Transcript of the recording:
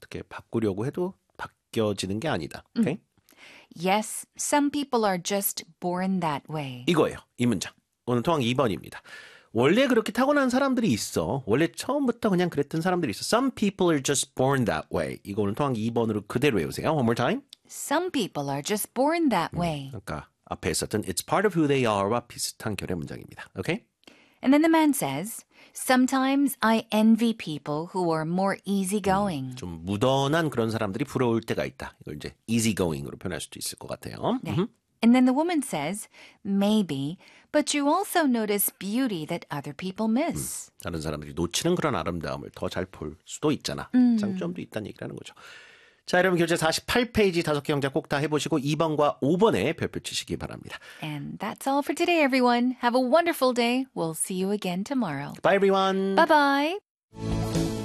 어떻게 바꾸려고 해도 바뀌어지는 게 아니다. Okay? Yes, some people are just born that way. 이거예요. 이 문장. 오늘 통학 2번입니다. 원래 그렇게 타고난 사람들이 있어. 원래 처음부터 그냥 그랬던 사람들이 있어. Some people are just born that way. 이거 오늘 통학 2번으로 그대로 외우세요. One more time. Some people are just born that way. 아까 앞에 있었던 It's part of who they are와 비슷한 결의 문장입니다. Okay? And then the man says, Sometimes I envy people who are more easygoing. 좀 무던한 그런 사람들이 부러울 때가 있다. 이걸 이제 easygoing으로 표현할 수도 있을 것 같아요. 네. And then the woman says, Maybe, but you also notice beauty that other people miss. 다른 사람들이 놓치는 그런 아름다움을 더 잘 볼 수도 있잖아. 장점도 있다는 얘기를 하는 거죠. 자, 여러분 교재 48페이지 5개 영작 꼭 다 해보시고 2번과 5번에 별표 치시기 바랍니다. And that's all for today, everyone. Have a wonderful day. We'll see you again tomorrow. Bye, everyone. Bye-bye.